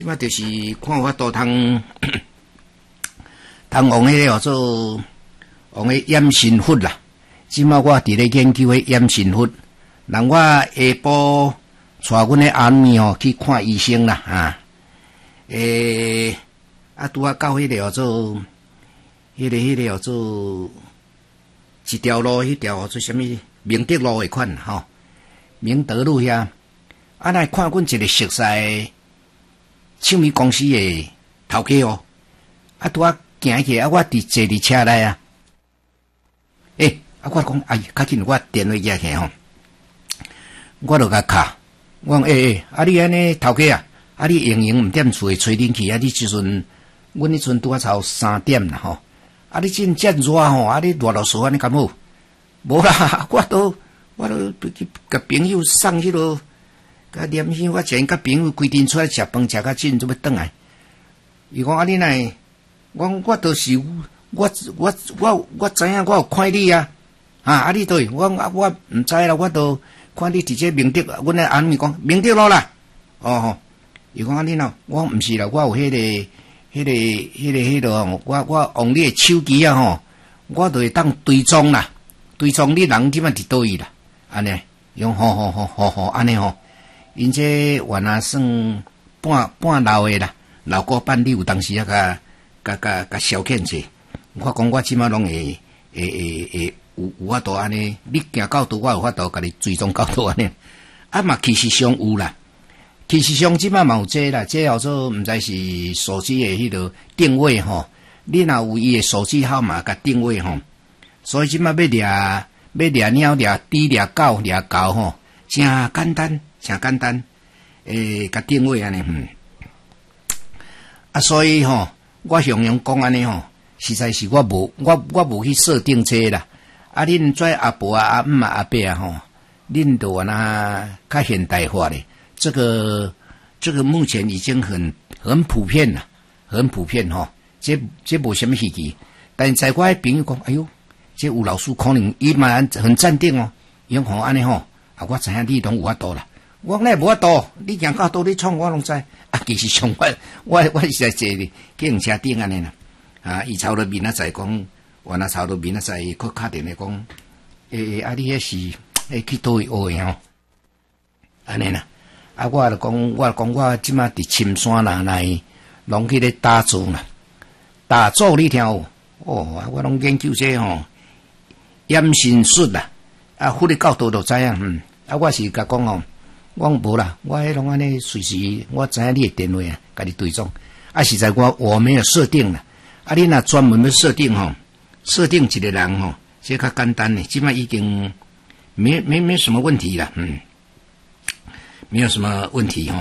即摆就是看法度通往迄个叫做往迄掩身法啦。即摆我伫咧研究迄掩身法，人我下晡带阮的阿妹去看医生啦拄啊到迄个叫做迄个叫做一条路，迄条叫做啥物明德路的款吼，明德路遐来看阮一个熟悉的唱片公司的头家拄啊行起我坐伫车内我讲较紧我电话举起我就甲敲，我讲你安尼头家你用毋踮厝诶吹冷气你即阵阮迄阵拄啊超3点啦你真热你热落手安尼敢好？无啦，我都甲朋友送迄落，甲念去我前甲朋友规定出来食饭食较紧，准备转来。伊讲你奈，我都是我知影我有看你你对我毋知啦，我都看你伫这明德，阮的阿妹讲明德路啦，伊讲你喏，我毋是啦，我有迄个，我用你的手机我就会当追踪啦，追踪你人即摆伫倒位啦，安尼，用好安尼因这原来算半老的啦，老古板你有当时甲消遣者，我讲我即摆拢会有法度安尼，你行到倒我有法度甲你追踪到倒安尼，嘛其实上有啦。其实上即摆嘛有这啦，这叫做毋知是手机的迄个定位你若有伊的手机号码甲定位所以即摆要掠猫、掠猪、掠狗、掠猴真简单，甲定位安尼所以我常常讲安尼实在是我无去设定这啦。恁跩阿婆阿姆阿伯恁都安那较现代化咧。这个目前已经很普遍了，很普遍这无什么稀奇。但在我的朋友讲，哎呦，这有老师可能伊嘛很镇定伊讲安尼我知影你拢有法度啦。我讲无法度，你行到倒你创我拢知。其实上我是在坐咧计程车顶安尼啦。伊朝着面在讲，我那朝着面在佫敲电来讲，你迄是去倒位学的安尼啦。我就讲，我即马伫深山内拢去咧打坐啦，打坐你听有？我拢研究这掩身术啦，佛的角度就知影我是甲讲我无啦，我迄拢安尼随时我知影你的电话甲你对踪。实在我没有设定啦，你若专门要设定设定一个人这较简单的，即马已经没什么问题啦，没有什么问题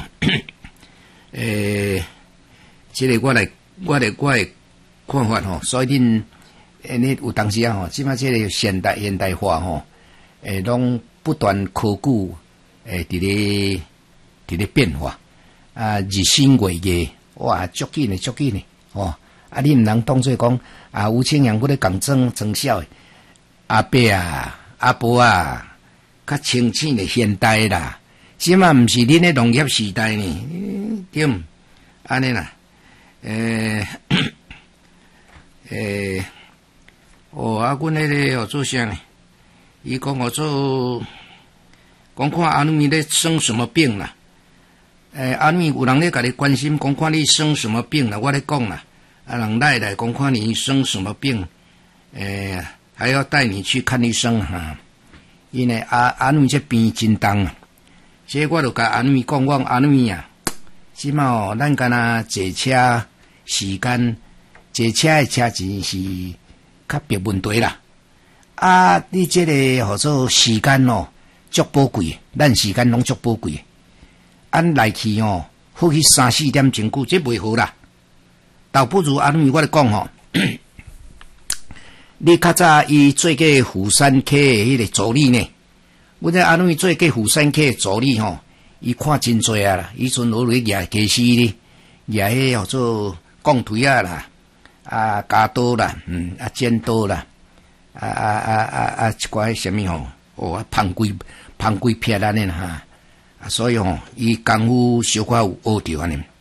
这个我的看法所以恁有当时即摆这个现代化拢不断科技伫咧变化日新月异，哇，足紧的恁毋通当作讲吴清阳咧讲装笑的阿伯阿婆较清醒的现代啦。即嘛毋是恁的农业时代呢，对，安尼啦，阮迄个要做啥呢？伊讲我做，讲看阿咪咧生什么病啦？阿咪有人咧甲你关心，讲看你生什么病啦？我咧讲啦，人来讲看你生什么病，还要带你去看医生因为阿咪这病真重这我就甲阿咪讲，我阿咪即马咱敢若坐车时间，坐车的车钱是较别问题啦。你这个叫做时间足宝贵，咱时间拢足宝贵。来去好去3-4点钟久，这袂好啦。倒不如阿咪我咧讲你较早伊做过虎山科的迄个助理呢。阮这阿咪做过虎山科的助理伊看真多啦，伊阵学咧举鸡丝咧，举迄叫做钢腿啦，加刀啦，剪刀啦，一寡什么胖几撇安尼啦所以伊功夫小可有学着安尼。